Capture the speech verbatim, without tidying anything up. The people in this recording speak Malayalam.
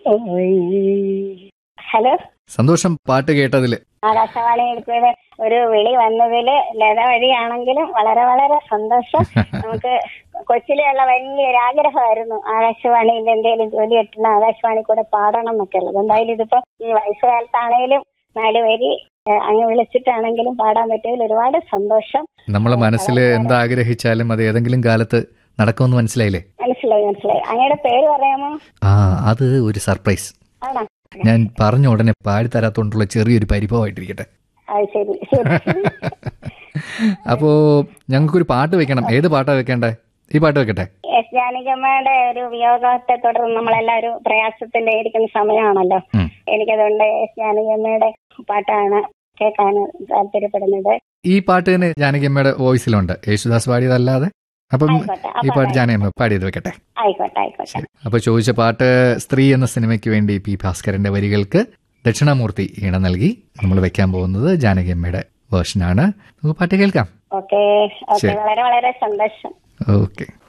ഹലോ, സന്തോഷം പാട്ട് കേട്ടതില്. ആകാശവാണി എടുത്തത് ഒരു വിളി വന്നതില് ലത വഴിയാണെങ്കിലും വളരെ വളരെ സന്തോഷം. നമുക്ക് കൊച്ചിലെയുള്ള വലിയൊരു ആഗ്രഹമായിരുന്നു ആകാശവാണിയിൽ എന്തെങ്കിലും ജോലി കിട്ടണം, ആകാശവാണി കൂടെ പാടണം എന്നൊക്കെ ഉള്ളത്. എന്തായാലും ഇതിപ്പോ ഈ വയസ്സുകാലത്താണേലും നാല് വരി അങ്ങ് വിളിച്ചിട്ടാണെങ്കിലും പാടാൻ പറ്റിയതിൽ ഒരുപാട് സന്തോഷം. നമ്മളെ മനസ്സിൽ എന്താഗ്രഹിച്ചാലും അത് ഏതെങ്കിലും കാലത്ത് നടക്കുമെന്ന് മനസ്സിലായില്ലേ? മനസ്സിലായി മനസ്സിലായി. അങ്ങയുടെ പേര് പറയാമോ? ആ, അത് ഒരു സർപ്രൈസ്. ആണോ? ഞാൻ പറഞ്ഞ ഉടനെ പാടിത്തരാത്തോണ്ടുള്ള ചെറിയൊരു പരിഭവമായിട്ടിരിക്കട്ടെ. ശരി ശരി. അപ്പോ ഞങ്ങൾക്കൊരു പാട്ട് വെക്കണം. ഏത് പാട്ടാ വെക്കേണ്ടേ? ഈ പാട്ട് വെക്കട്ടെ? എസ് ജാനകിയമ്മയുടെ ഒരു വിയോഗത്തെ തുടർന്ന് നമ്മളെല്ലാവരും പ്രയാസത്തിന്റെ ഇരിക്കുന്ന സമയമാണല്ലോ. എനിക്കതുകൊണ്ട് എസ് ജാനകിയമ്മയുടെ പാട്ടാണ് കേൾക്കാൻ താല്പര്യപ്പെടുന്നത്. ഈ പാട്ട് തന്നെ ജാനകിയമ്മയുടെ വോയിസിലുണ്ട്, യേശുദാസ് പാടിയതല്ലാതെ. അപ്പം ഈ പാട്ട് ജാനകിയമ്മ പാടിയത് വെക്കട്ടെ? ആയിക്കോട്ടെ ആയിക്കോട്ടെ. അപ്പൊ ചോദിച്ച പാട്ട് സ്ത്രീ എന്ന സിനിമയ്ക്ക് വേണ്ടി പി ഭാസ്കരന്റെ വരികൾക്ക് ദക്ഷിണാമൂർത്തി ഈണം നൽകി നമ്മൾ വെക്കാൻ പോകുന്നത് ജാനകിയമ്മയുടെ വേർഷനാണ്. നമുക്ക് പാട്ട് കേൾക്കാം. ഓക്കെ, വളരെ വളരെ സന്തോഷം. ഓക്കെ.